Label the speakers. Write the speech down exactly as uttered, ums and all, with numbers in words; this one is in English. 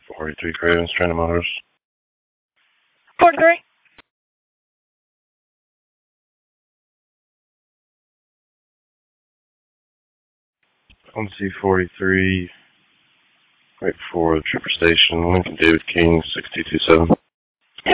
Speaker 1: forty-three Cravens, Trent Motors.
Speaker 2: forty-three.
Speaker 1: On C forty-three, right before the Trooper Station, Lincoln David King, six two two seven.